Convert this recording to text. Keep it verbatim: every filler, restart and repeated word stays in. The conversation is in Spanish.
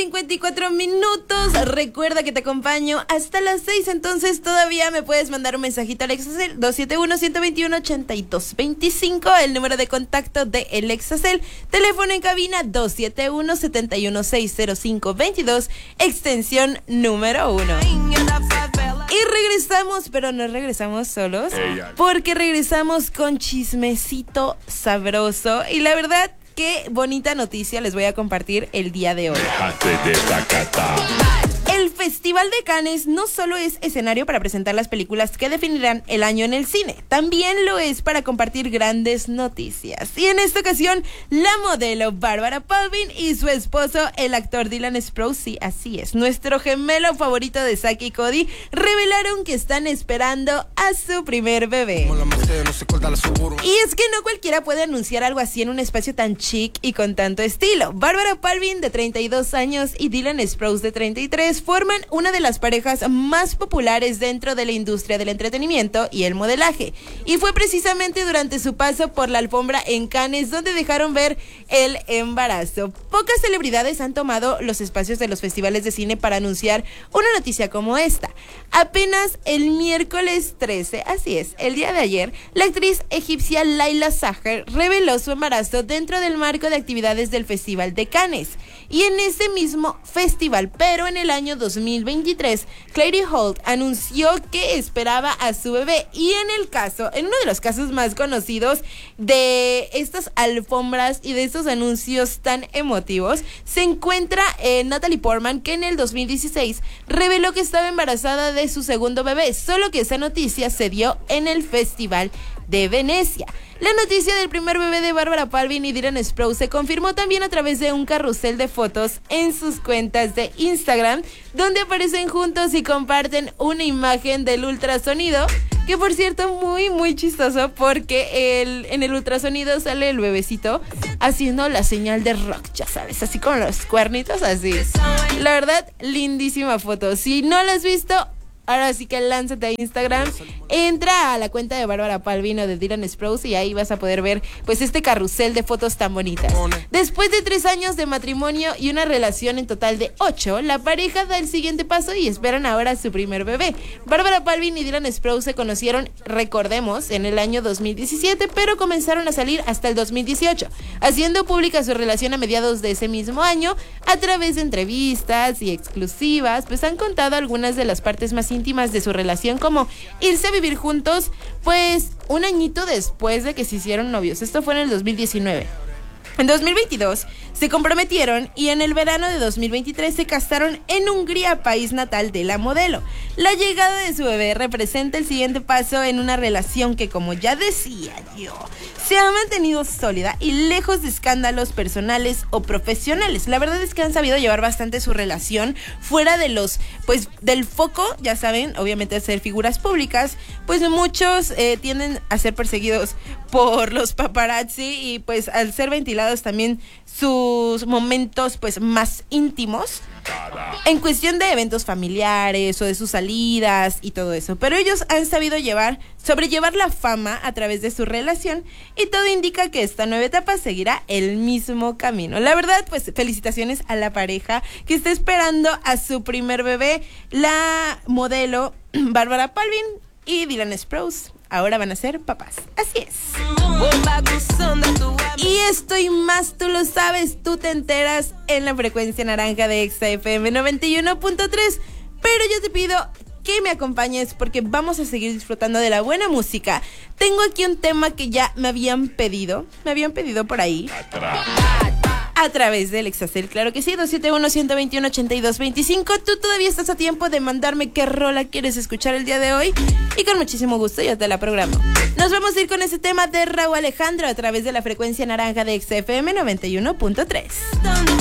cincuenta y cuatro minutos, recuerda que te acompaño hasta las seis, entonces todavía me puedes mandar un mensajito al Exacel dos siete uno, uno dos uno, ocho dos dos cinco, el número de contacto de el Exacel, teléfono en cabina dos siete uno, siete uno seis, cero cinco dos dos, extensión número uno. Y regresamos, pero no regresamos solos, porque regresamos con chismecito sabroso y la verdad, qué bonita noticia les voy a compartir el día de hoy. El Festival de Cannes no solo es escenario para presentar las películas que definirán el año en el cine, también lo es para compartir grandes noticias. Y en esta ocasión, la modelo Bárbara Palvin y su esposo, el actor Dylan Sprouse, sí, así es, nuestro gemelo favorito de Zack y Cody, revelaron que están esperando a su primer bebé. Y es que no cualquiera puede anunciar algo así en un espacio tan chic y con tanto estilo. Bárbara Palvin, de treinta y dos años, y Dylan Sprouse, de treinta y tres, forman una de las parejas más populares dentro de la industria del entretenimiento y el modelaje. Y fue precisamente durante su paso por la alfombra en Cannes donde dejaron ver el embarazo. Pocas celebridades han tomado los espacios de los festivales de cine para anunciar una noticia como esta. Apenas el miércoles trece, así es, el día de ayer, la actriz egipcia Layla Saher reveló su embarazo dentro del marco de actividades del Festival de Cannes. Y en ese mismo festival, pero en el año dos mil veintitrés, Clary Holt anunció que esperaba a su bebé. Y en el caso, en uno de los casos más conocidos de estas alfombras y de estos anuncios tan emotivos, se encuentra eh, Natalie Portman, que en el dos mil dieciséis reveló que estaba embarazada de su segundo bebé, solo que esa noticia se dio en el Festival de Venecia. La noticia del primer bebé de Bárbara Palvin y Dylan Sprouse se confirmó también a través de un carrusel de fotos en sus cuentas de Instagram, donde aparecen juntos y comparten una imagen del ultrasonido, que por cierto muy muy chistoso porque el, en el ultrasonido sale el bebecito haciendo la señal de rock, ya sabes, así con los cuernitos así. La verdad, lindísima foto. Si no la has visto, ahora sí que lánzate a Instagram, entra a la cuenta de Bárbara Palvin o de Dylan Sprouse y ahí vas a poder ver pues este carrusel de fotos tan bonitas. Después de tres años de matrimonio y una relación en total de ocho, la pareja da el siguiente paso y esperan ahora su primer bebé. Bárbara Palvin y Dylan Sprouse se conocieron, recordemos, en el año dos mil diecisiete, pero comenzaron a salir hasta el dos mil dieciocho, haciendo pública su relación a mediados de ese mismo año. A través de entrevistas y exclusivas, pues han contado algunas de las partes más íntimas de su relación, como irse a vivir juntos pues un añito después de que se hicieron novios. Esto fue en el dos mil diecinueve. En dos mil veintidós se comprometieron y en el verano de dos mil veintitrés se casaron en Hungría, país natal de la modelo. La llegada de su bebé representa el siguiente paso en una relación que, como ya decía yo, se ha mantenido sólida y lejos de escándalos personales o profesionales. La verdad es que han sabido llevar bastante su relación fuera de los, pues, del foco, ya saben, obviamente de ser figuras públicas, pues muchos eh, tienden a ser perseguidos por los paparazzi y pues al ser ventilados también sus momentos pues más íntimos en cuestión de eventos familiares o de sus salidas y todo eso, pero ellos han sabido llevar, sobrellevar la fama a través de su relación y todo indica que esta nueva etapa seguirá el mismo camino. La verdad, pues felicitaciones a la pareja que está esperando a su primer bebé, la modelo Bárbara Palvin y Dylan Sprouse. Ahora van a ser papás, así es. Y esto y más, tú lo sabes, tú te enteras en la frecuencia naranja de Exa F M noventa y uno punto tres. Pero yo te pido que me acompañes porque vamos a seguir disfrutando de la buena música. Tengo aquí un tema que ya me habían pedido, me habían pedido por ahí. A través del Exacel, claro que sí, dos siete uno, uno dos uno, ocho dos dos cinco. Tú todavía estás a tiempo de mandarme qué rola quieres escuchar el día de hoy y con muchísimo gusto yo te la programo. Nos vamos a ir con ese tema de Rauw Alejandro a través de la frecuencia naranja de X F M noventa y uno punto tres.